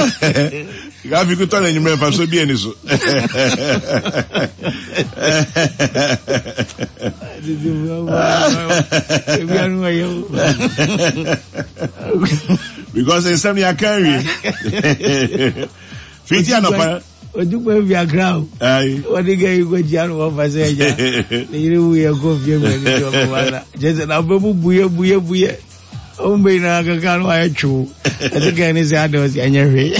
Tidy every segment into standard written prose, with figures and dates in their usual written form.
Gabi ku tole nyumre fa so bi eni so. Because in some ya carry. Fiti anopa. Odupe via ground. What the guy go jano wa fa say ja. Ni we go fie me ni so wala. Just na bebu buye. Ombe na kaka no ayechu. The guy ni say ados anyahwe.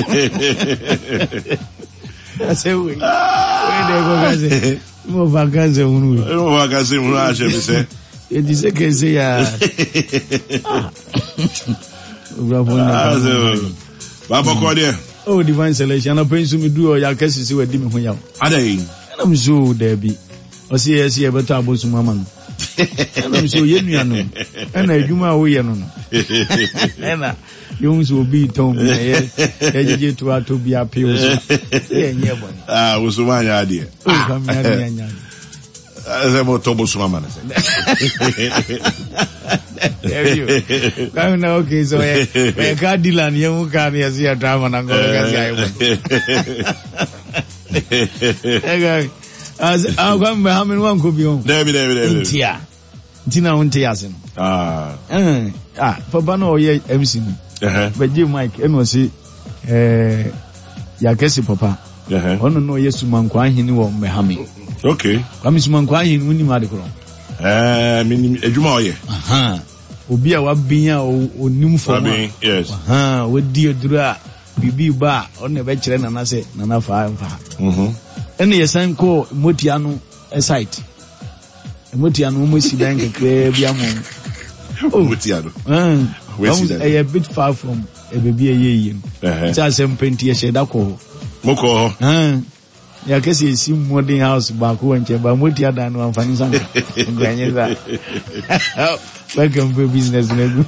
I say we. We dey go gaze. Mo vacances unu. Mo vacances unu a je me say. E dice que se ya. Baba ko dia. Oh, divine selection. I pray to me do ya kesi si we di me ho ya. Adai. Na me so there be. O si yes ye better abosu mama no. Na me so ye nua no. Na adwuma wo ye no no. Na you so be tom ye je to ato bi apio so. Ye nye boni. Ah, wo so manya ade. O kam ya nya. Ase mo to bosu mama na. There you. Come now, okay, so we got Dylan, you can see a drama and go as I'll come how many one could be on. David. Tina won't yasin. Papa no ye MC. But you Mike, and see Yakesi Papa. Oh no, yes, man, quite he knew Mehami. Okay. Come is man quite in winning Madicron. Ejuma oye. Obi a wabia o nim for me. Yes. We di odura bibi ba on e be kire na na se na na fa mfa. Ene yesan ko motiano site. Motiano mo si dan kekre bia mo. Motiano. We see that. A bit far from e baby ye. Just some penti e sheda ko. Moko. Ya kesi si modern house ba ko nche ba motia dan no amfani sanka. Nganye za. Welcome to business nego.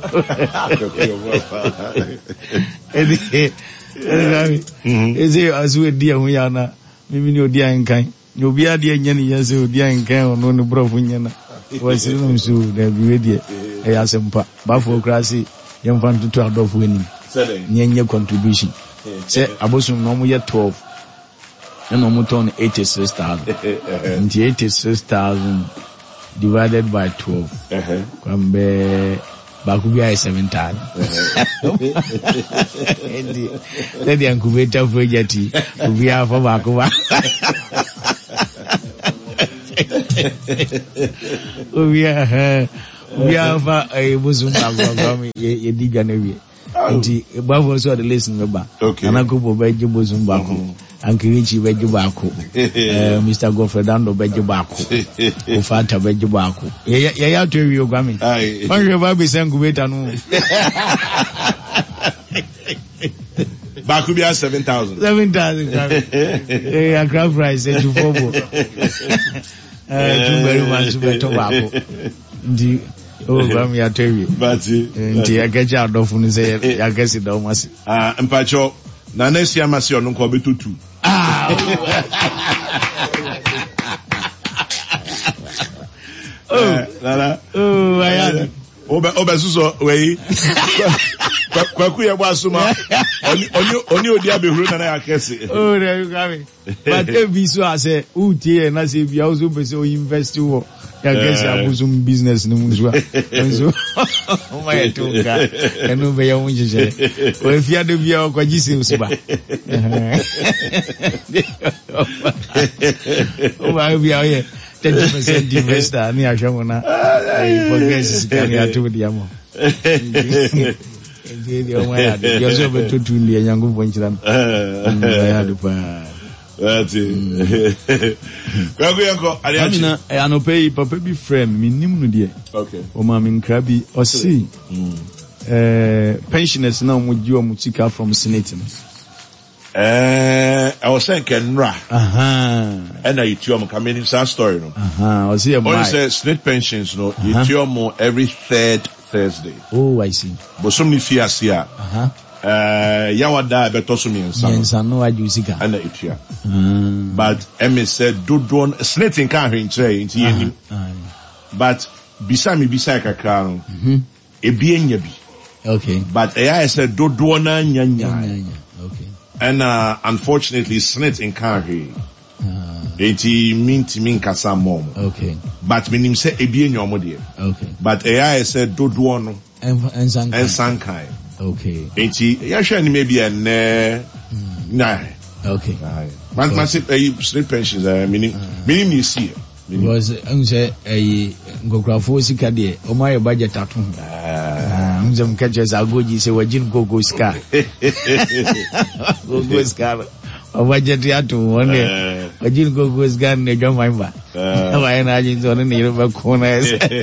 Eze azu dia hu ya na mimi ni odia nkan. Ni obi ade nya ni yase odia nkan ono no brofo nya na. Wasi no nsu da bi we die. E ya sempa. Ba for krasi yem fan to adofo ni. Nye contribution. Say abosun no mo ye 12. And on 86,000. And 86,000 divided by 12. Kwambe bakubia 7,000. Let the incubator project kubia for bakuba. We have a bosom ye diga nevi. Nti bafo so the listen member. Anakubo beje bosom bako. Ankirichi beje bako. Mr. Godfredando beje bako. Ufata beje bako. Ya to wi ogwami. Onwe ba be sengu beta no. Baku bia 7,000. 7,000. A grand price to fobo. Too very much beto bako. Ndi ogwami ya to wi. Bati. Ndi agaja adofu ni say ya gesi da umasi. Mpacho na nesi amasi onu ko betutu. Ayani. Oba suso we. Kwaku ye bwa suma. Oni odi abehuru na ya kese. Oh, there you go. But every so I say, utie na say bia also be so invest wo. Ya kese abusum business no munzwa. Nso. O ma yetunga. Enu be ya munjije. O efia de bia kwa jisi usuba. O ma bia ye 30% investor ni ahwemo na. Forget sikani atu diamo. Ndi o ma ya de yo so be tutu ndi enyango bonchiram. Ya de pa. That's it. Kwaku yanko aliachi. Amina anope papa bi friend minim no de. Okay. O ma min krabi o si. Pensioners na mo ji o mo tika from senate no. I was saying Kenra. And I eat your coming sad story. No. I see a boy. State pensions, no. You eat your more every third Thursday. Oh, I see. But some fears here. Yawada betosumi and no ajusika. And I eat ya. But Emmy said, do one slating can't tray into you. But beside me, beside a crown. A bien yabi. Okay. But I said, do one nyanya. And unfortunately, snit in carry. Eti mean kasa mom. Okay. But minim say ebi enyomo de. Okay. But AI said dodo no. And Sankai. Okay. Eti yahwe ni maybe en nah. Okay. Man say snit pensions minim you see. Because I'm say ngokrafo sika de o my budget ato. I'm some catches agoji say wajin go sika. Go sika. O budget ato one day. Wajin go sika ne jom mamba. Why na ajin so ne yoruba kona.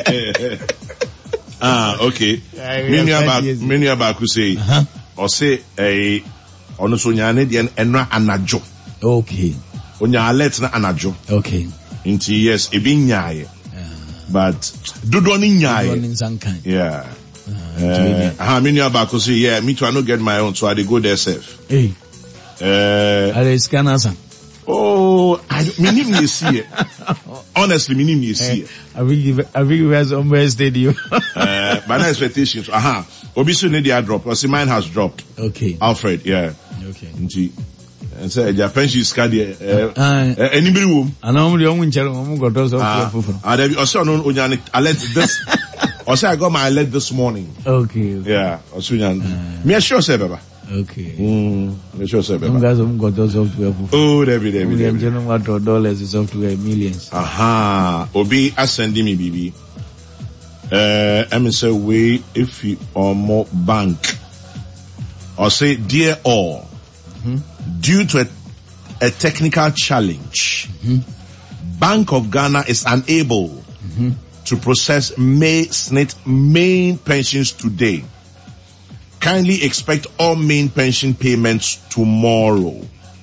Okay. Many about ku say or say ono so nyane de enra anajo. Okay. Onya alert na anajo. Okay. Inti yes, ebi nyaye. But dodo ni nyaye. Yeah. Many about say yeah, me too I no get my own, so I dey go there safe. Hey. I scanner. Oh, me nim you see it. Honestly, me nim you see it. I think we has on stadium. But no expectations. Obi so need the drop. Because mine has dropped. Okay. Alfred, yeah. Okay. Inti. And say the pension is cardi anybody womb. And I'm the only child got those of there also no alert this. Also I got my alert this morning. Okay. Yeah. Also me sure say baba. Okay. Me sure say baba. Some guys got those software. Oh, there be. $1 is software millions. Obi ascending me bibi. I'm say we if you or more bank. Or say dear all. Due to a technical challenge, Bank of Ghana is unable to process SNIT main pensions today. Kindly expect all main pension payments tomorrow.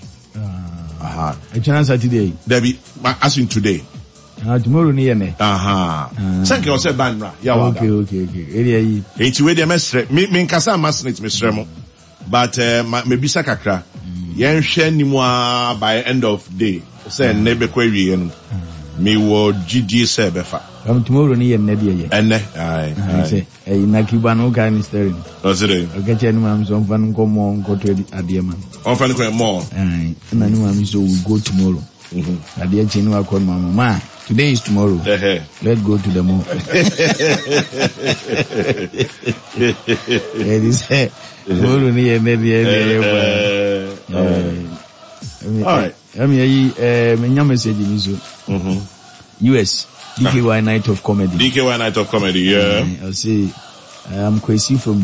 A chance today. There be as in today. Tomorrow ni yene. Thank you, sir. Banra. Okay. Area. It's where the mestre. Me nkasa SNIT mesremo. But maybe sakakra. Yen share ni mwa by end of day. Say nebe kwe yen. Me wo GG se befa. Tomorrow ni yen nedi ye. Enne. Aye. Na kibano ka ni steering. What's it? Okay, chani mam so mfanu ko mo ko to adie man. Mfanu ko mo. Na ni mam so we go tomorrow. Adie chani wa ko mama. Ma, today is tomorrow. Let's go to the mall. It is tomorrow ni yen nedi ye. All right. Me message ni so. US DKY Night of Comedy. DKY Night of Comedy, yeah. I'll say I'm Kwesi from